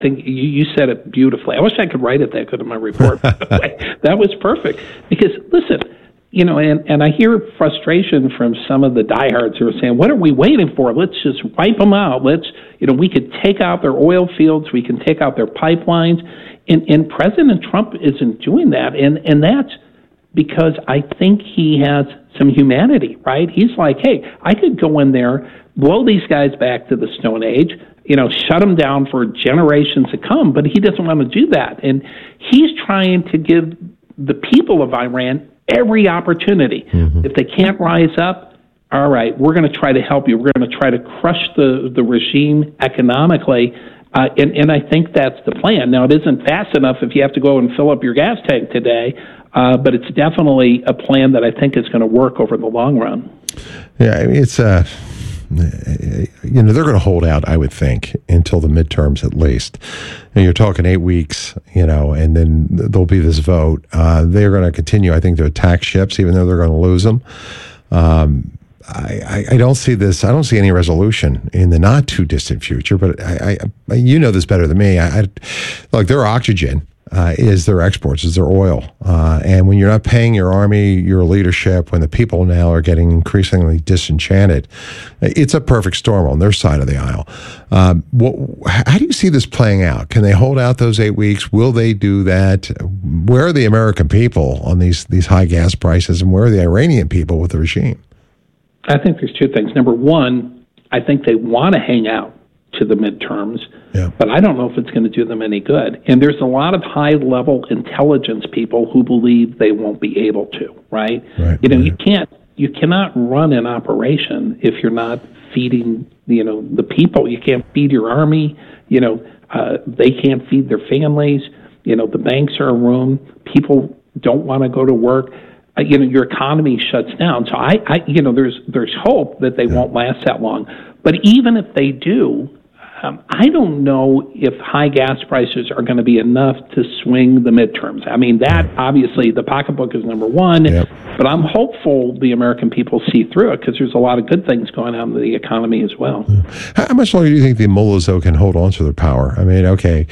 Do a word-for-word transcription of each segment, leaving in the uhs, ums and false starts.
think you, you said it beautifully. I wish I could write it that good in my report. By the way. That was perfect. Because, listen, you know, and, and I hear frustration from some of the diehards who are saying, what are we waiting for? Let's just wipe them out. Let's, you know, we could take out their oil fields. We can take out their pipelines. And, and President Trump isn't doing that. And, and that's because I think he has some humanity, right? He's like, hey, I could go in there, blow these guys back to the Stone Age, you know, shut them down for generations to come, but he doesn't want to do that. And he's trying to give the people of Iran every opportunity. Mm-hmm. If they can't rise up, all right, we're going to try to help you. We're going to try to crush the, the regime economically. Uh, and, and I think that's the plan. Now, it isn't fast enough if you have to go and fill up your gas tank today, uh, but it's definitely a plan that I think is going to work over the long run. Yeah, I mean, it's uh, you know, they're going to hold out, I would think, until the midterms at least. And you're talking eight weeks, you know, and then there'll be this vote. Uh, they're going to continue, I think, to attack ships, even though they're going to lose them. Um, I, I don't see this. I don't see any resolution in the not too distant future. But I, I you know this better than me. I, I look, their oxygen uh, is their exports, is their oil, uh, and when you're not paying your army, your leadership, when the people now are getting increasingly disenchanted, it's a perfect storm on their side of the aisle. Um, what, how do you see this playing out? Can they hold out those eight weeks? Will they do that? Where are the American people on these these high gas prices, and where are the Iranian people with the regime? I think there's two things. Number one, I think they want to hang out to the midterms, yeah. but I don't know if it's going to do them any good. And there's a lot of high-level intelligence people who believe they won't be able to, right? right you know, right. you can't, you cannot run an operation if you're not feeding, you know, the people. You can't feed your army. You know, uh, they can't feed their families. You know, the banks are a room. People don't want to go to work. Uh, you know, your economy shuts down. So I, I you know, there's there's hope that they yeah. won't last that long. But even if they do, um, I don't know if high gas prices are going to be enough to swing the midterms. I mean, that obviously the pocketbook is number one, yep. but I'm hopeful the American people see through it because there's a lot of good things going on in the economy as well. How much longer do you think the mullahs, though, can hold on to their power? I mean, okay.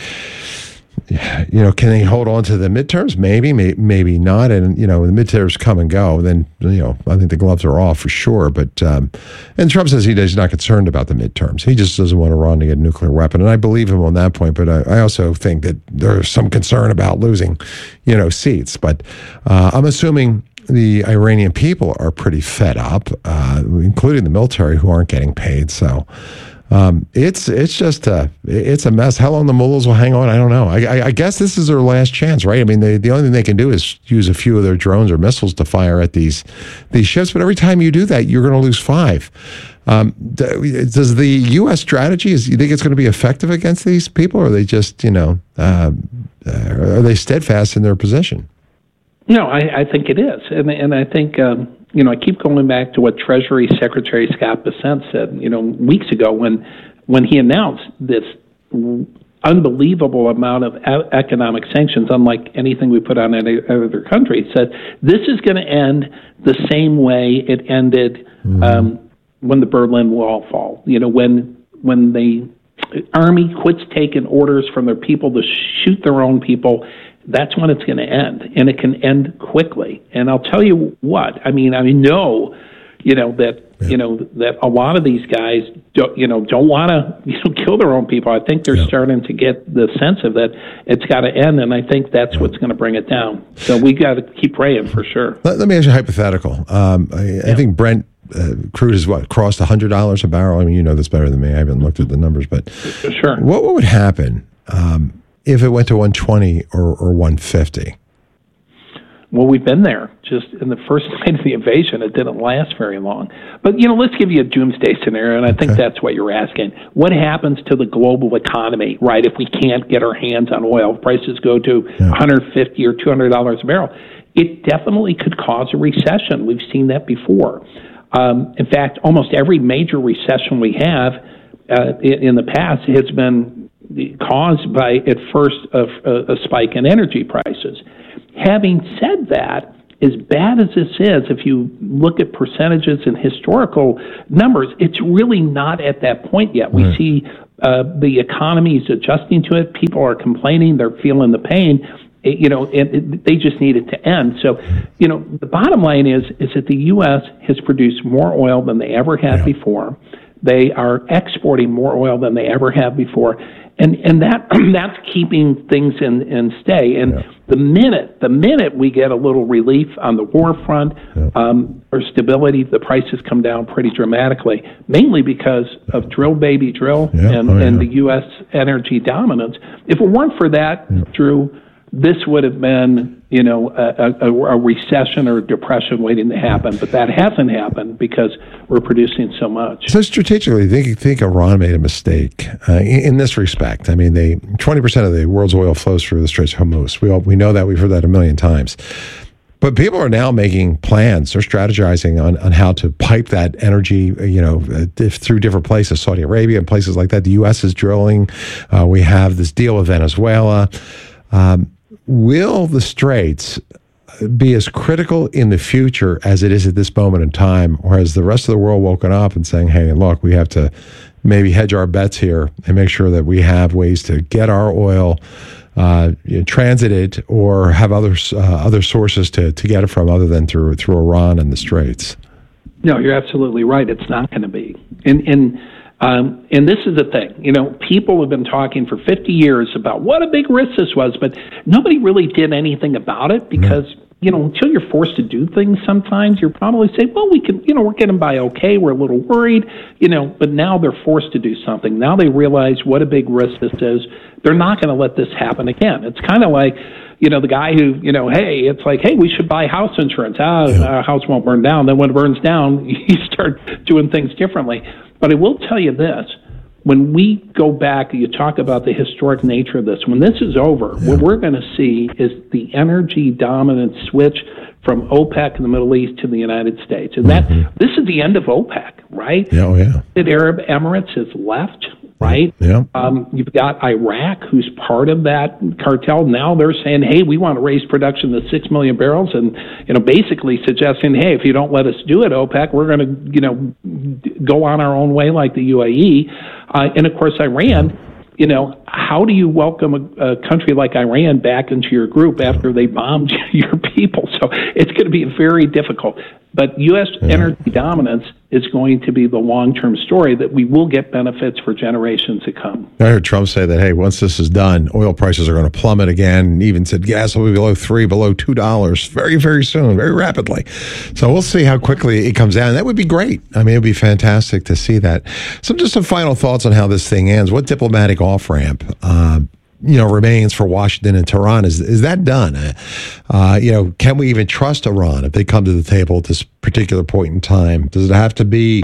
You know, can they hold on to the midterms? Maybe, may, maybe not. And, you know, when the midterms come and go, then, you know, I think the gloves are off for sure. But, um, and Trump says he, he's not concerned about the midterms. He just doesn't want Iran to get a nuclear weapon. And I believe him on that point. But I, I also think that there's some concern about losing, you know, seats. But uh, I'm assuming the Iranian people are pretty fed up, uh, including the military who aren't getting paid. So, Um, it's it's just a it's a mess. How long the mullahs will hang on, I don't know. I, I, I guess this is their last chance, right? I mean, they, the only thing they can do is use a few of their drones or missiles to fire at these these ships. But every time you do that, you're going to lose five. Um, does the U S strategy, is you think it's going to be effective against these people, or are they just, you know, uh, are they steadfast in their position? No, I, I think it is, and and I think. Um, You know, I keep going back to what Treasury Secretary Scott Bessent said, you know, weeks ago when when he announced this unbelievable amount of e- economic sanctions, unlike anything we put on any other country. He said, this is going to end the same way it ended mm-hmm. um, when the Berlin Wall fell. You know, when when the army quits taking orders from their people to shoot their own people, that's when it's going to end, and it can end quickly. And I'll tell you what, I mean, I know, you know, that, yeah. you know, that a lot of these guys, don't, you know, don't want to, you know, kill their own people. I think they're yeah. starting to get the sense of that it's got to end, and I think that's yeah. what's going to bring it down. So we got to keep praying for sure. Let, let me ask you a hypothetical. Um, I, yeah. I think Brent uh, crude has what crossed one hundred dollars a barrel. I mean, you know this better than me. I haven't looked at the numbers, but sure. What, what would happen Um, if it went to one twenty or, or one fifty? Well, we've been there. Just in the first night of the invasion, it didn't last very long. But, you know, let's give you a doomsday scenario, and I think okay. that's what you're asking. What happens to the global economy, right, if we can't get our hands on oil? If prices go to yeah. one hundred fifty dollars or two hundred dollars a barrel, it definitely could cause a recession. We've seen that before. Um, in fact, almost every major recession we have uh, in, in the past has been caused by, at first, a, a spike in energy prices. Having said that, as bad as this is, if you look at percentages and historical numbers, it's really not at that point yet. We right. see Uh, the economy is adjusting to it. People are complaining. They're feeling the pain. It, you know, it, it, they just need it to end. So, you know, the bottom line is is that the U S has produced more oil than they ever had yeah. before. They are exporting more oil than they ever have before, and and that that's keeping things in, in stay. And yeah. the minute the minute we get a little relief on the war front yeah. um, or stability, the prices come down pretty dramatically, mainly because of drill baby drill yeah. and, oh, yeah. and the U S energy dominance. If it weren't for that, yeah. Drew, this would have been, you know, a, a, a recession or a depression waiting to happen, but that hasn't happened because we're producing so much. So strategically, think think Iran made a mistake uh, in, in this respect. I mean, they twenty percent of the world's oil flows through the Straits of Hormuz. We all, we know that. We've heard that a million times. But people are now making plans. They're strategizing on, on how to pipe that energy, you know, if, through different places, Saudi Arabia and places like that. The U S is drilling. Uh, we have this deal with Venezuela. Um, Will the Straits be as critical in the future as it is at this moment in time, or has the rest of the world woken up and saying, hey, look, we have to maybe hedge our bets here and make sure that we have ways to get our oil uh, you know, transited or have other, uh, other sources to, to get it from other than through, through Iran and the Straits? No, you're absolutely right. It's not going to be. And, and Um, and this is the thing, you know, people have been talking for fifty years about what a big risk this was, but nobody really did anything about it because, mm-hmm. you know, until you're forced to do things sometimes, you're probably saying, well, we can, you know, we're getting by okay, we're a little worried, you know, but now they're forced to do something. Now they realize what a big risk this is. They're not going to let this happen again. It's kind of like, you know, the guy who, you know, hey, it's like, hey, we should buy house insurance. Ah, yeah. Our house won't burn down. Then when it burns down, you start doing things differently. But I will tell you this, when we go back, you talk about the historic nature of this. When this is over, yeah. what we're going to see is the energy dominant switch from OPEC in the Middle East to the United States. And that mm-hmm. this is the end of OPEC, right? Yeah, oh, yeah. The Arab Emirates has left, right? Yeah. Um, you've got Iraq, who's part of that cartel. Now they're saying, hey, we want to raise production to six million barrels, and, you know, basically suggesting, hey, if you don't let us do it, OPEC, we're going to, you know, go on our own way like the U A E. Uh, and, of course, Iran, you know, how do you welcome a, a country like Iran back into your group after they bombed your people? So it's going to be very difficult. But U S yeah. energy dominance is going to be the long-term story that we will get benefits for generations to come. I heard Trump say that, hey, once this is done, oil prices are going to plummet again, and even said gas will be below three, below two dollars very, very soon, very rapidly. So we'll see how quickly it comes down. That would be great. I mean, it would be fantastic to see that. So just some final thoughts on how this thing ends. What diplomatic off-ramp uh, you know, remains for Washington and Tehran? Is is that done? Uh, you know, can we even trust Iran if they come to the table at this particular point in time? Does it have to be,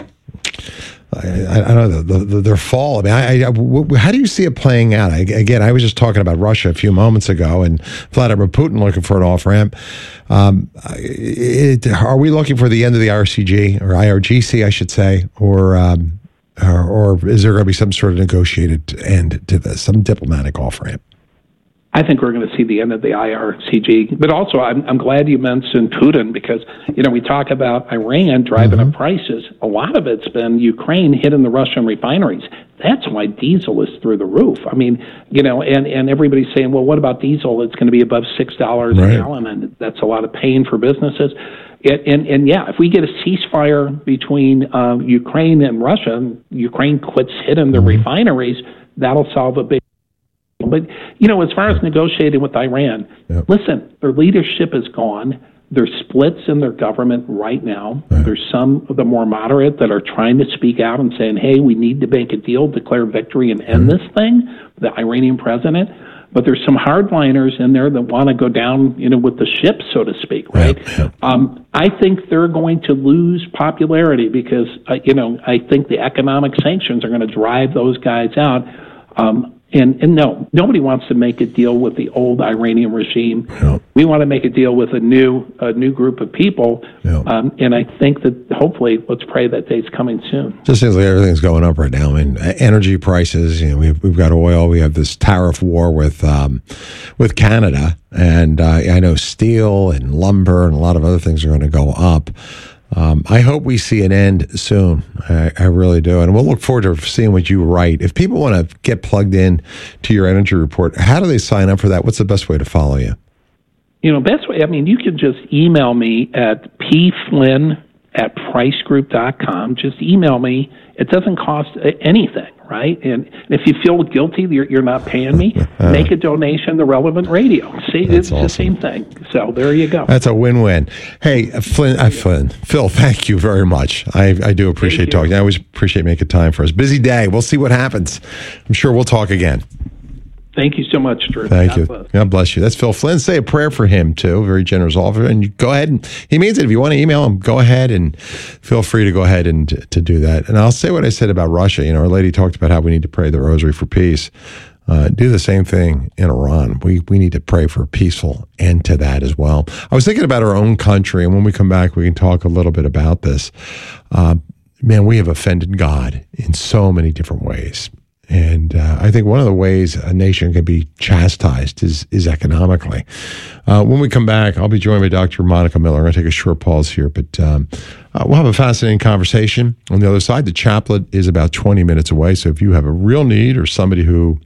I, I don't know, the, the, their fall? I mean, I, I, w- how do you see it playing out? I, again, I was just talking about Russia a few moments ago and Vladimir Putin looking for an off-ramp. Um, it, are we looking for the end of the I R C G, or I R G C, I should say, or... Um, Or, or is there going to be some sort of negotiated end to this, some diplomatic off-ramp? I think we're going to see the end of the I R C G. But also, I'm, I'm glad you mentioned Putin because, you know, we talk about Iran driving mm-hmm. up prices. A lot of it's been Ukraine hitting the Russian refineries. That's why diesel is through the roof. I mean, you know, and, and everybody's saying, well, what about diesel? It's going to be above six dollars right. a gallon, and that's a lot of pain for businesses. It, and, and, yeah, if we get a ceasefire between uh, Ukraine and Russia, and Ukraine quits hitting the mm-hmm. refineries, that'll solve a big problem. But, you know, as far as negotiating with Iran, yep. listen, their leadership is gone. There's splits in their government right now. Right. There's some of the more moderate that are trying to speak out and saying, hey, we need to make a deal, declare victory, and end mm-hmm. this thing, the Iranian president. But there's some hardliners in there that want to go down, you know, with the ship, so to speak, right? Yeah, yeah. Um, I think they're going to lose popularity because, uh, you know, I think the economic sanctions are going to drive those guys out. Um, and, and no, nobody wants to make a deal with the old Iranian regime. Yeah. We want to make a deal with a new, a new group of people. Yeah. Um, and I think that hopefully, let's pray that day's coming soon. Just seems like everything's going up right now. I mean, energy prices. You know, we've we've got oil. We have this tariff war with um, with Canada, and uh, I know steel and lumber and a lot of other things are going to go up. Um, I hope we see an end soon. I, I really do. And we'll look forward to seeing what you write. If people want to get plugged in to your energy report, how do they sign up for that? What's the best way to follow you? You know, best way, I mean, you can just email me at pflynn at price group dot com. Just email me. It doesn't cost anything, right? And if you feel guilty you're, you're not paying me, uh, make a donation to Relevant Radio. See, it's awesome. The same thing. So there you go. That's a win-win. Hey, Flynn, uh, Flynn, Phil, thank you very much. I, I do appreciate talking. I always appreciate making time for us. Busy day. We'll see what happens. I'm sure we'll talk again. Thank you so much, Drew. Thank God you. bless. God bless you. That's Phil Flynn. Say a prayer for him, too. Very generous offer. And you go ahead and he means it. If you want to email him, go ahead and feel free to go ahead and to, to do that. And I'll say what I said about Russia. You know, Our Lady talked about how we need to pray the rosary for peace. Uh, do the same thing in Iran. We we need to pray for a peaceful end to that as well. I was thinking about our own country, and when we come back, we can talk a little bit about this. Uh, man, we have offended God in so many different ways. And uh, I think one of the ways a nation can be chastised is is economically. Uh, when we come back, I'll be joined by Doctor Monica Miller. I'm going to take a short pause here, but um, uh, we'll have a fascinating conversation. On the other side, the chaplet is about twenty minutes away. So if you have a real need or somebody who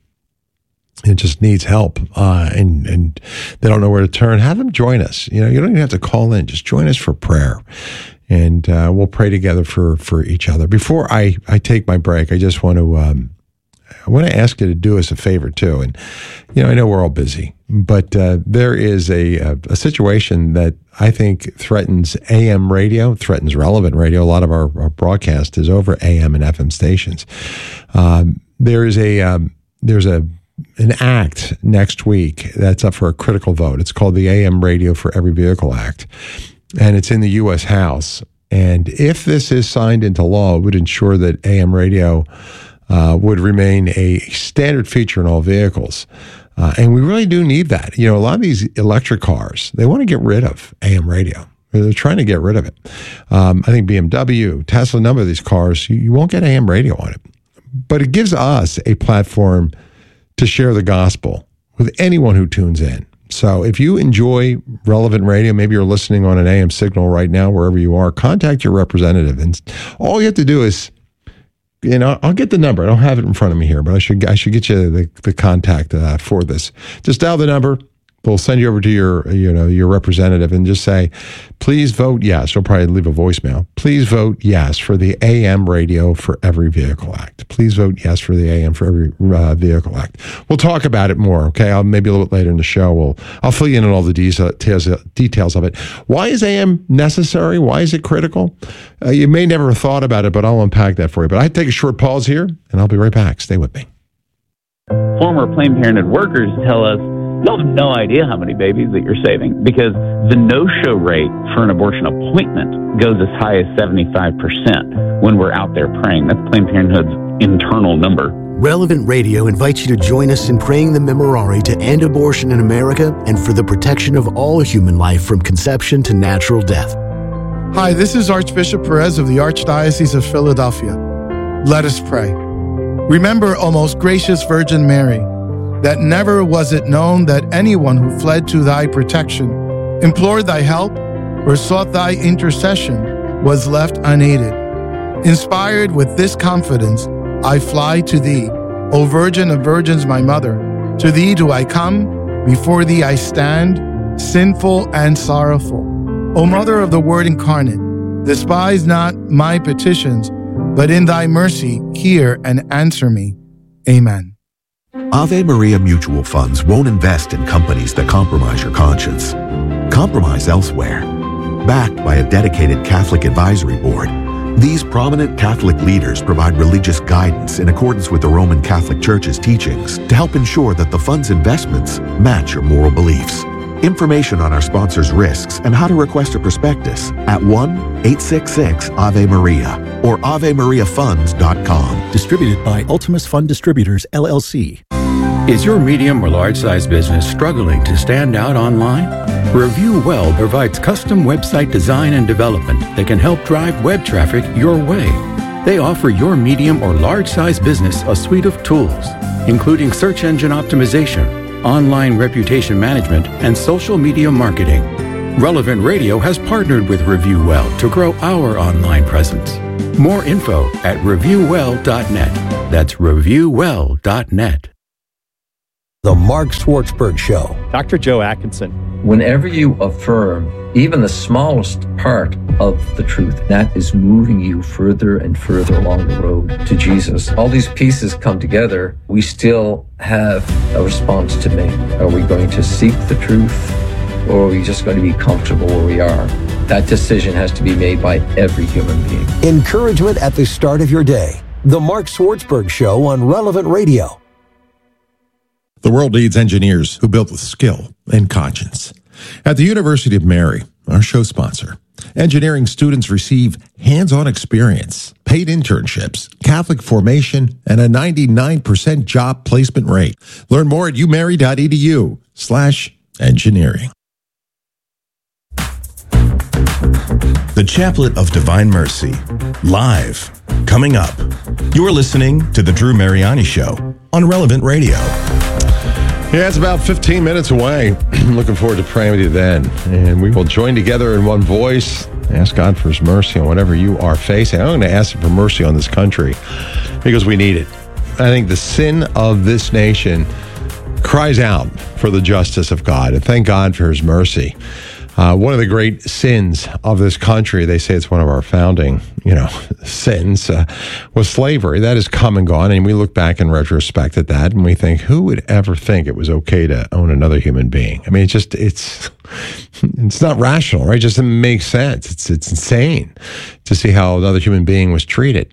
it just needs help uh, and, and they don't know where to turn, have them join us. You know, you don't even have to call in. Just join us for prayer. And uh, we'll pray together for, for each other. Before I, I take my break, I just want to... Um, I want to ask you to do us a favor, too. And, you know, I know we're all busy, but uh, there is a, a, a situation that I think threatens A M radio, threatens Relevant Radio. A lot of our, our broadcast is over A M and F M stations. Um, there is a, um, there's a, an act next week that's up for a critical vote. It's called the A M Radio for Every Vehicle Act, and it's in the U S House. And if this is signed into law, it would ensure that A M radio Uh, would remain a standard feature in all vehicles. Uh, and we really do need that. You know, a lot of these electric cars, they want to get rid of A M radio. They're trying to get rid of it. Um, I think B M W, Tesla, a number of these cars, you, you won't get A M radio on it. But it gives us a platform to share the gospel with anyone who tunes in. So if you enjoy Relevant Radio, maybe you're listening on an A M signal right now, wherever you are, contact your representative. And all you have to do is, you know, I'll get the number. I don't have it in front of me here, but I should I should get you the, the contact uh, for this. Just dial the number. They'll send you over to your, you know, your representative and just say, please vote yes. They'll probably leave a voicemail. Please vote yes for the A M Radio for Every Vehicle Act. Please vote yes for the A M for Every uh, Vehicle Act. We'll talk about it more, okay? I'll, maybe a little bit later in the show. We'll, I'll fill you in on all the details, details of it. Why is A M necessary? Why is it critical? Uh, you may never have thought about it, but I'll unpack that for you. But I take a short pause here, and I'll be right back. Stay with me. Former Planned Parenthood workers tell us, you'll have no idea how many babies that you're saving because the no-show rate for an abortion appointment goes as high as seventy-five percent when we're out there praying. That's Planned Parenthood's internal number. Relevant Radio invites you to join us in praying the Memorare to end abortion in America and for the protection of all human life from conception to natural death. Hi, this is Archbishop Perez of the Archdiocese of Philadelphia. Let us pray. Remember, O most gracious Virgin Mary, that never was it known that anyone who fled to thy protection, implored thy help, or sought thy intercession was left unaided. Inspired with this confidence, I fly to thee, O Virgin of Virgins, my mother. To thee do I come, before thee I stand, sinful and sorrowful. O Mother of the Word incarnate, despise not my petitions, but in thy mercy hear and answer me. Amen. Ave Maria Mutual Funds won't invest in companies that compromise your conscience. Compromise elsewhere. Backed by a dedicated Catholic advisory board, these prominent Catholic leaders provide religious guidance in accordance with the Roman Catholic Church's teachings to help ensure that the fund's investments match your moral beliefs. Information on our sponsors' risks and how to request a prospectus at one eight six six Ave Maria or ave maria funds dot com. Distributed by Ultimus Fund Distributors, L L C. Is your medium or large-size business struggling to stand out online? Review Well provides custom website design and development that can help drive web traffic your way. They offer your medium or large-size business a suite of tools, including search engine optimization, online reputation management, and social media marketing. Relevant Radio has partnered with Review Well to grow our online presence. More info at review well dot net. That's review well dot net. The Mark Schwartzberg Show. Doctor Joe Atkinson. Whenever you affirm even the smallest part of the truth, that is moving you further and further along the road to Jesus. All these pieces come together. We still have a response to make. Are we going to seek the truth, or are we just going to be comfortable where we are? That decision has to be made by every human being. Encouragement at the start of your day. The Mark Schwartzberg Show on Relevant Radio. The world needs engineers who build with skill and conscience. At the University of Mary, our show sponsor, engineering students receive hands-on experience, paid internships, Catholic formation, and a ninety-nine percent job placement rate. Learn more at umary.edu slash engineering. The Chaplet of Divine Mercy, live, coming up. You're listening to The Drew Mariani Show on Relevant Radio. Yeah, it's about fifteen minutes away. Looking forward to praying with you then. And we will join together in one voice. Ask God for his mercy on whatever you are facing. I'm going to ask him for mercy on this country because we need it. I think the sin of this nation cries out for the justice of God. And thank God for his mercy. Uh, one of the great sins of this country, they say it's one of our founding, you know, sins, uh, was slavery. That has come and gone, and we look back in retrospect at that, and we think, who would ever think it was okay to own another human being? I mean, it just, it's, it's not rational, right? It just doesn't make sense. It's, it's insane to see how another human being was treated.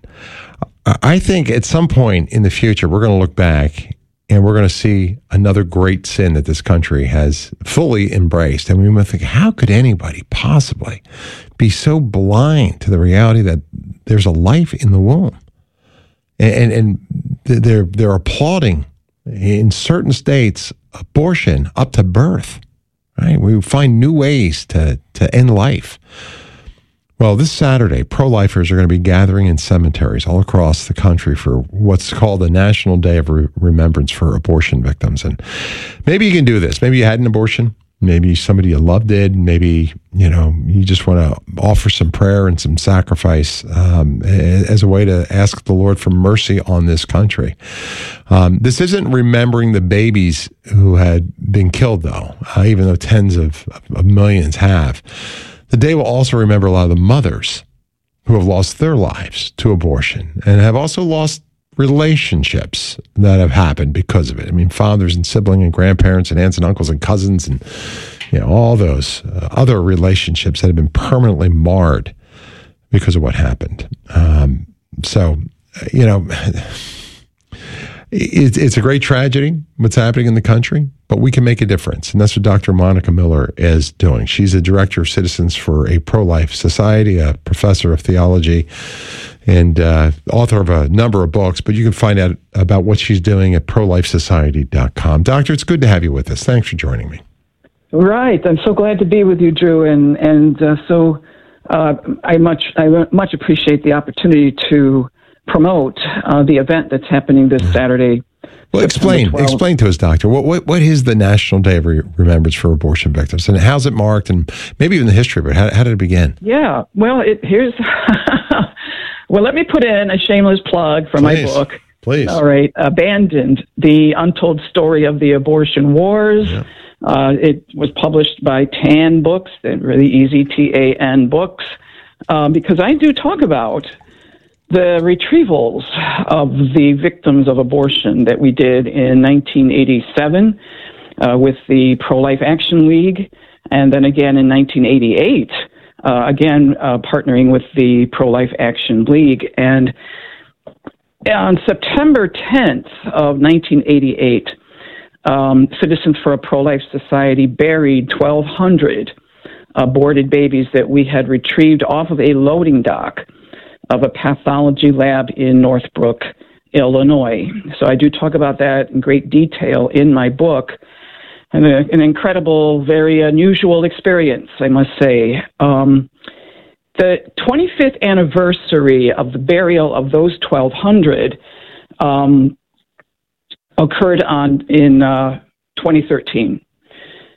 I think at some point in the future, we're going to look back and we're going to see another great sin that this country has fully embraced. And we might think, how could anybody possibly be so blind to the reality that there's a life in the womb? And, and, and they're, they're applauding, in certain states, abortion up to birth. Right? We find new ways to, to end life. Well, this Saturday, pro-lifers are going to be gathering in cemeteries all across the country for what's called the National Day of Re- Remembrance for Abortion Victims. And maybe you can do this. Maybe you had an abortion. Maybe somebody you loved did. Maybe, you know, you just want to offer some prayer and some sacrifice um, as a way to ask the Lord for mercy on this country. Um, this isn't remembering the babies who had been killed, though, uh, even though tens of, of millions have. The day will also remember a lot of the mothers who have lost their lives to abortion and have also lost relationships that have happened because of it. I mean, fathers and sibling and grandparents and aunts and uncles and cousins and, you know, all those uh, other relationships that have been permanently marred because of what happened. Um, so, you know, it, it's a great tragedy what's happening in the country, but we can make a difference. And that's what Doctor Monica Miller is doing. She's a director of citizens for a pro-life society, a professor of theology, and uh, author of a number of books. But you can find out about what she's doing at pro life society dot com. Doctor, it's good to have you with us. Thanks for joining me. Right. I'm so glad to be with you, Drew. And, and uh, so uh, I much I much appreciate the opportunity to promote uh, the event that's happening this Saturday. Well, explain explain to us, Doctor. What what what is the National Day of Re- Remembrance for Abortion Victims, and how's it marked, and maybe even the history of it? How, how did it begin? Yeah. Well, it, here's. Well, let me put in a shameless plug for Please. my book. Please. All right. Abandoned: The Untold Story of the Abortion Wars. Yeah. Uh, it was published by Tan Books. They're really easy, T A N Books, um, because I do talk about the retrievals of the victims of abortion that we did in nineteen eighty-seven uh, with the Pro-Life Action League, and then again in nineteen eighty-eight, uh, again uh, partnering with the Pro-Life Action League. And on September tenth of nineteen eighty-eight, um, Citizens for a Pro-Life Society buried twelve hundred aborted babies that we had retrieved off of a loading dock of a pathology lab in Northbrook, Illinois. So I do talk about that in great detail in my book. And a, an incredible, very unusual experience, I must say. Um, the twenty-fifth anniversary of the burial of those twelve hundred um, occurred on in uh, twenty thirteen.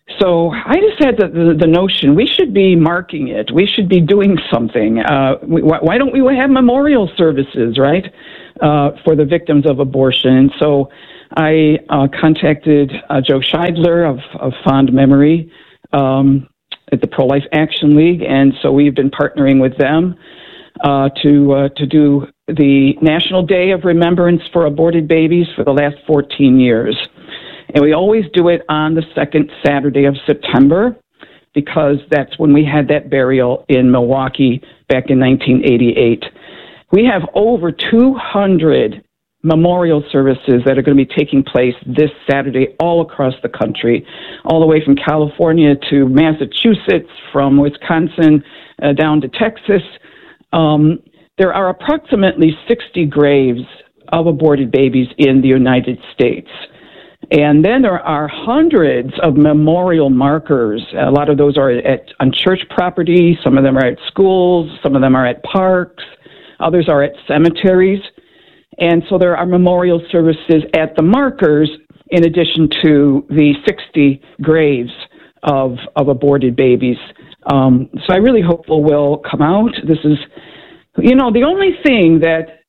So I just had the, the, the notion we should be marking it. We should be doing something. Uh, we, why don't we have memorial services, right, uh, for the victims of abortion? And so I uh, contacted uh, Joe Scheidler of, of Fond Memory um, at the Pro-Life Action League, and so we've been partnering with them uh, to uh, to do the National Day of Remembrance for Aborted Babies for the last fourteen years. And we always do it on the second Saturday of September because that's when we had that burial in Milwaukee back in nineteen eighty-eight. We have over two hundred memorial services that are going to be taking place this Saturday all across the country, all the way from California to Massachusetts, from Wisconsin uh, down to Texas. Um, there are approximately sixty graves of aborted babies in the United States. And then there are hundreds of memorial markers. A lot of those are at on church property. Some of them are at schools. Some of them are at parks. Others are at cemeteries. And so there are memorial services at the markers in addition to the sixty graves of, of aborted babies. Um, so I really hope people will come out. This is, you know, the only thing that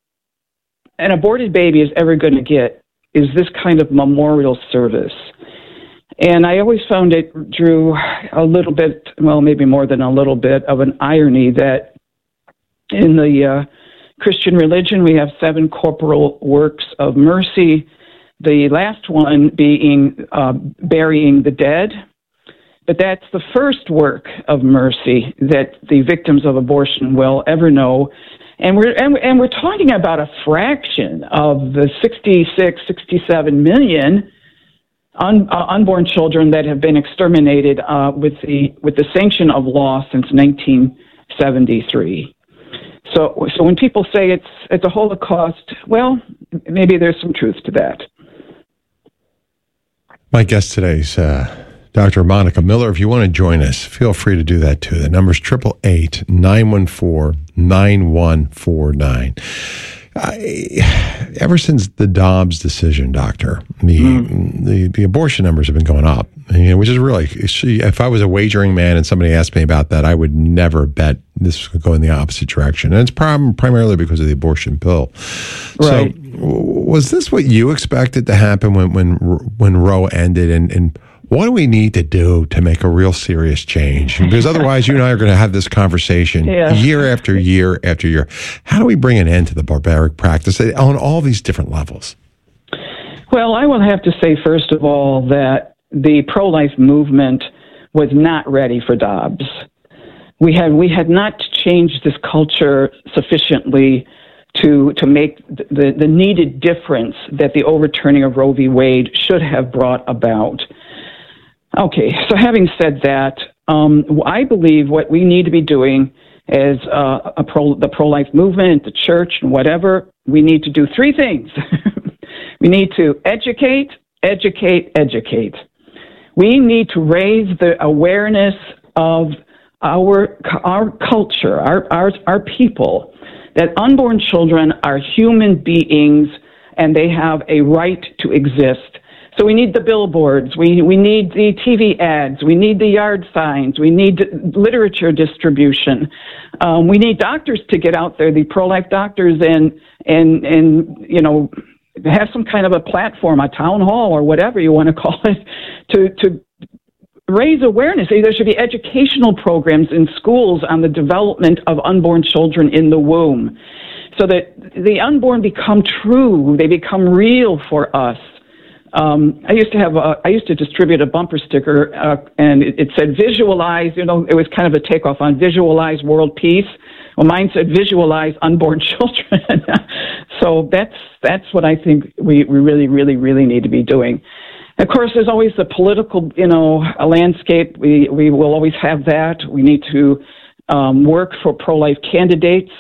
an aborted baby is ever going to get is this kind of memorial service. And I always found it, Drew, a little bit, well, maybe more than a little bit of an irony that in the uh, Christian religion, we have seven corporal works of mercy, the last one being uh, burying the dead. But that's the first work of mercy that the victims of abortion will ever know. And we're and, and we're talking about a fraction of the sixty-six, sixty-seven million un, uh, unborn children that have been exterminated uh, with the with the sanction of law since nineteen seventy-three. So, so when people say it's it's a Holocaust, well, maybe there's some truth to that. My guest today is uh, Doctor Monica Miller. If you want to join us, feel free to do that too. The number's triple eight nine one four nine one four nine. I, ever since the Dobbs decision, Doctor, the, mm. the the abortion numbers have been going up. You know, which is really, if I was a wagering man and somebody asked me about that, I would never bet this would go in the opposite direction. And it's prim- primarily because of the abortion pill. Right. So, was this what you expected to happen when when when Roe ended? And, and what do we need to do to make a real serious change? Because otherwise, you and I are going to have this conversation yeah. year after year after year. How do we bring an end to the barbaric practice on all these different levels? Well, I will have to say, first of all, that the pro-life movement was not ready for Dobbs. We had we had not changed this culture sufficiently to to make the, the needed difference that the overturning of Roe v. Wade should have brought about. Okay, so having said that, um, I believe what we need to be doing as uh, a pro, the pro-life movement, the church, and whatever, we need to do three things. We need to educate, educate, educate. We need to raise the awareness of our our culture, our our, our people, that unborn children are human beings and they have a right to exist. So we need the billboards, we we need the T V ads, we need the yard signs, we need literature distribution. Um, we need doctors to get out there, the pro-life doctors, and and and you know have some kind of a platform, a town hall or whatever you want to call it, to to raise awareness. There should be educational programs in schools on the development of unborn children in the womb, so that the unborn become true, they become real for us. Um, I used to have a, I used to distribute a bumper sticker, uh, and it, it said "Visualize." You know, it was kind of a takeoff on "Visualize World Peace." Well, mine said "Visualize Unborn Children." So that's that's what I think we, we really, really, really need to be doing. Of course, there's always the political, you know, a landscape. We we will always have that. We need to um, work for pro-life candidates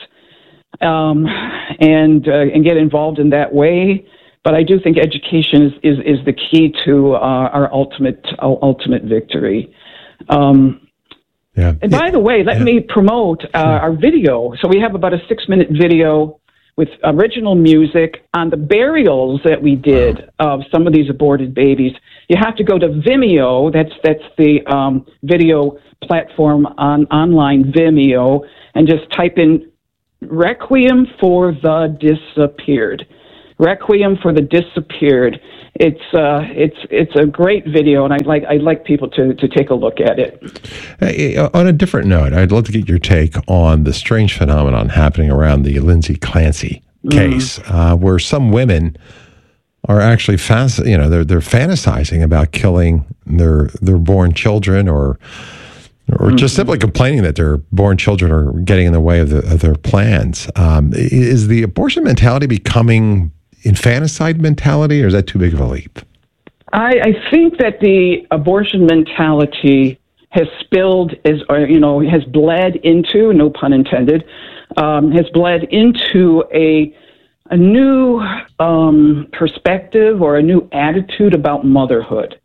um, and uh, and get involved in that way. But I do think education is, is, is the key to uh, our ultimate our ultimate victory. Um, yeah. And by the way, let yeah. me promote uh, our video. So we have about a six-minute video with original music on the burials that we did of some of these aborted babies. You have to go to Vimeo. That's that's the um, video platform on online Vimeo, and just type in Requiem for the Disappeared. Requiem for the Disappeared. It's uh, it's it's a great video, and I'd like I'd like people to, to take a look at it. Hey, on a different note, I'd love to get your take on the strange phenomenon happening around the Lindsay Clancy case, mm. uh, where some women are actually fast, you know, they're they're fantasizing about killing their their born children, or or mm-hmm. just simply complaining that their born children are getting in the way of, the, of their plans. Um, is the abortion mentality becoming infanticide mentality, or is that too big of a leap? I, I think that the abortion mentality has spilled, is, or, you know, has bled into, no pun intended, um, has bled into a a new um, perspective or a new attitude about motherhood.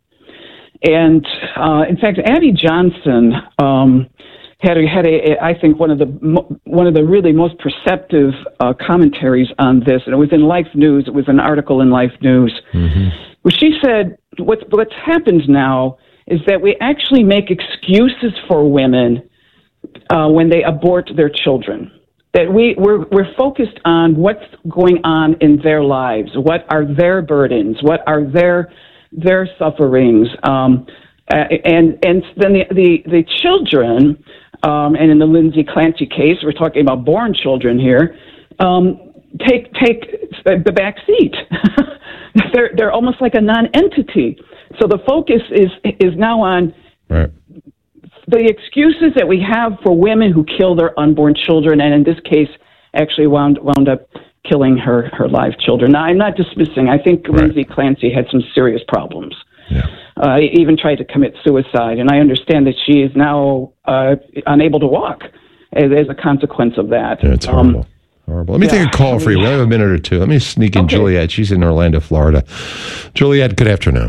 And uh, in fact, Abby Johnson um, had a, had a, I think one of the one of the really most perceptive uh, commentaries on this, and it was in Life News. It was an article in Life News, mm-hmm. where she said, "What's what's happened now is that we actually make excuses for women uh, when they abort their children. That we we're we're focused on what's going on in their lives, what are their burdens, what are their their sufferings, um, and and then the the, the children." Um, and in the Lindsay Clancy case, we're talking about born children here, um, take take the back seat. they're they're almost like a non-entity. So the focus is is now on right. the excuses that we have for women who kill their unborn children, and in this case, actually wound wound up killing her her live children. Now, I'm not dismissing. I think right. Lindsay Clancy had some serious problems. Yeah. Uh, even tried to commit suicide, and I understand that she is now uh, unable to walk as, as a consequence of that. Yeah, it's horrible. Um, horrible. Let me yeah, take a call for you. We have a minute or two. Let me sneak in okay. Juliet. She's in Orlando, Florida. Juliet, good afternoon.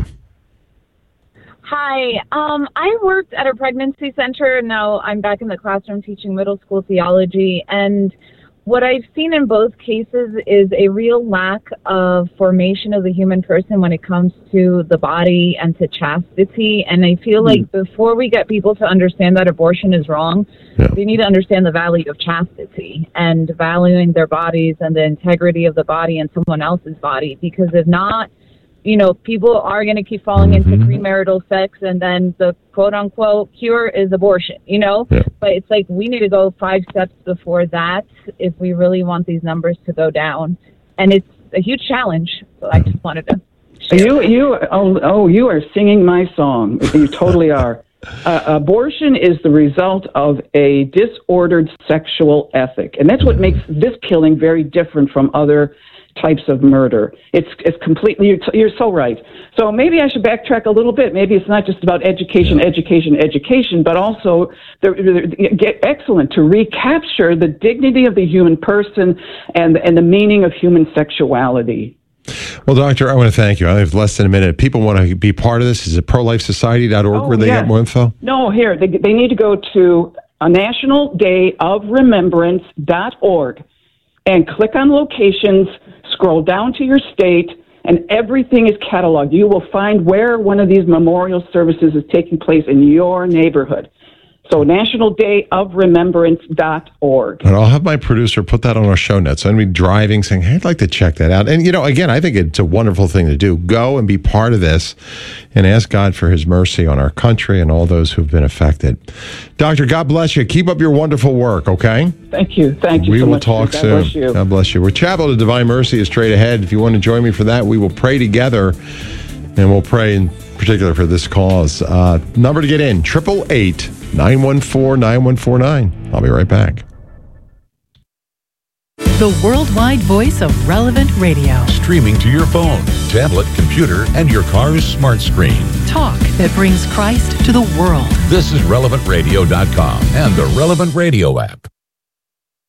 Hi. Um, I worked at a pregnancy center. Now I'm back in the classroom teaching middle school theology, and what I've seen in both cases is a real lack of formation of the human person when it comes to the body and to chastity. And I feel like mm. before we get people to understand that abortion is wrong, yeah. they need to understand the value of chastity and valuing their bodies and the integrity of the body and someone else's body. Because if not, you know, people are going to keep falling mm-hmm. into premarital sex, and then the quote-unquote cure is abortion, you know? Yeah. But it's like we need to go five steps before that if we really want these numbers to go down. And it's a huge challenge, so I just wanted to share. You, you, oh, oh, you are singing my song. You totally are. Uh, abortion is the result of a disordered sexual ethic, and that's what makes this killing very different from other types of murder. It's it's completely, you're, you're so right. So maybe I should backtrack a little bit. Maybe it's not just about education, education, education, but also the, the, get excellent to recapture the dignity of the human person and, and the meaning of human sexuality. Well, Doctor, I want to thank you. I have less than a minute. People want to be part of this. Is it pro life society dot org oh, where they yes. get more info? No, here. They, they need to go to a national day of remembrance dot org and click on locations, scroll down to your state, and everything is cataloged. You will find where one of these memorial services is taking place in your neighborhood. So national day of remembrance dot org. And I'll have my producer put that on our show notes. So I'm going to be driving saying, hey, I'd like to check that out. And, you know, again, I think it's a wonderful thing to do. Go and be part of this and ask God for his mercy on our country and all those who've been affected. Doctor, God bless you. Keep up your wonderful work, okay? Thank you. Thank you we so will much. talk God soon. Bless you. God bless you. We're Chapel of Divine Mercy is straight ahead. If you want to join me for that, we will pray together, and we'll pray in particular for this cause. Uh, number to get in, eight eight eight, nine one four, nine one four nine. I'll be right back. The worldwide voice of Relevant Radio. Streaming to your phone, tablet, computer, and your car's smart screen. Talk that brings Christ to the world. This is relevant radio dot com and the Relevant Radio app.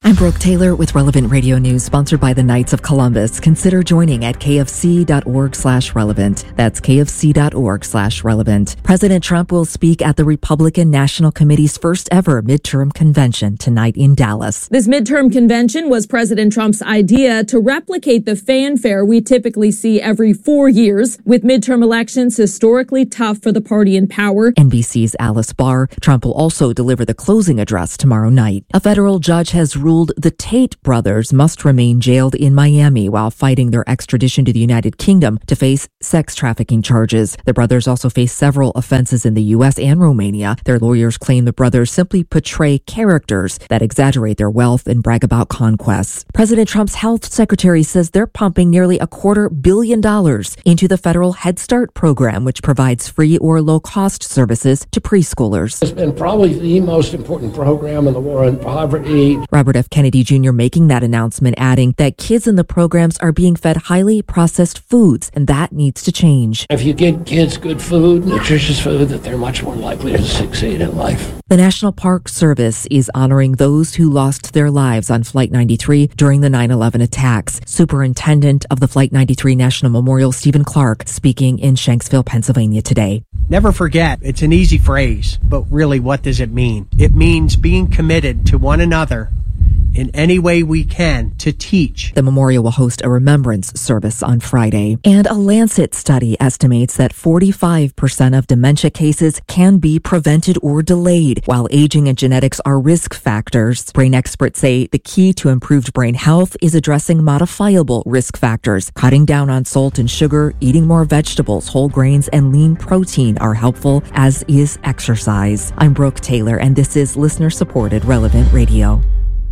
I'm Brooke Taylor with Relevant Radio News, sponsored by the Knights of Columbus. Consider joining at kfc.org slash relevant. That's kfc.org slash relevant. President Trump will speak at the Republican National Committee's first ever midterm convention tonight in Dallas. This midterm convention was President Trump's idea to replicate the fanfare we typically see every four years, with midterm elections historically tough for the party in power. N B C's Alice Barr. Trump will also deliver the closing address tomorrow night. A federal judge has ruled the Tate brothers must remain jailed in Miami while fighting their extradition to the United Kingdom to face sex trafficking charges. The brothers also face several offenses in the U S and Romania. Their lawyers claim the brothers simply portray characters that exaggerate their wealth and brag about conquests. President Trump's health secretary says they're pumping nearly a quarter billion dollars into the federal Head Start program, which provides free or low-cost services to preschoolers. It's been probably the most important program in the war on poverty. Robert F. Kennedy Junior making that announcement, adding that kids in the programs are being fed highly processed foods, and that needs to change. If you give kids good food, nutritious food, that they're much more likely to succeed in life. The National Park Service is honoring those who lost their lives on Flight ninety-three during the nine eleven attacks. Superintendent of the Flight ninety-three National Memorial, Stephen Clark, speaking in Shanksville, Pennsylvania today. Never forget, it's an easy phrase, but really what does it mean? It means being committed to one another in any way we can to teach. The memorial will host a remembrance service on Friday. And a Lancet study estimates that forty-five percent of dementia cases can be prevented or delayed. While aging and genetics are risk factors, brain experts say the key to improved brain health is addressing modifiable risk factors. Cutting down on salt and sugar, eating more vegetables, whole grains, and lean protein are helpful, as is exercise. I'm Brooke Taylor, and this is listener-supported Relevant Radio.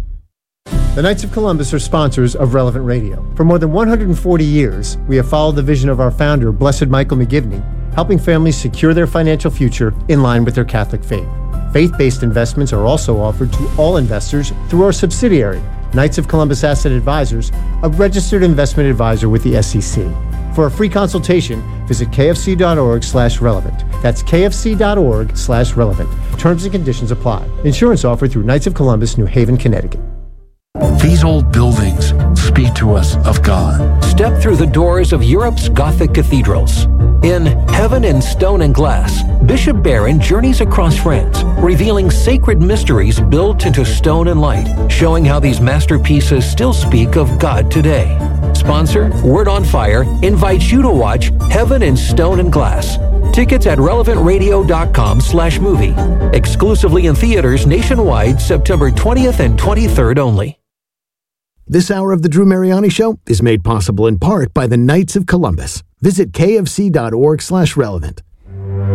The Knights of Columbus are sponsors of Relevant Radio. For more than one hundred forty years, we have followed the vision of our founder, Blessed Michael McGivney, helping families secure their financial future in line with their Catholic faith. Faith-based investments are also offered to all investors through our subsidiary, Knights of Columbus Asset Advisors, a registered investment advisor with the S E C. For a free consultation, visit kfc.org slash relevant. That's kfc.org slash relevant. Terms and conditions apply. Insurance offered through Knights of Columbus, New Haven, Connecticut. These old buildings speak to us of God. Step through the doors of Europe's Gothic cathedrals. In Heaven in Stone and Glass, Bishop Barron journeys across France, revealing sacred mysteries built into stone and light, showing how these masterpieces still speak of God today. Sponsor, Word on Fire, invites you to watch Heaven in Stone and Glass. Tickets at relevantradio.com slash movie. Exclusively in theaters nationwide, September twentieth and twenty-third only. This hour of the Drew Mariani Show is made possible in part by the Knights of Columbus. Visit kfc.org slash relevant.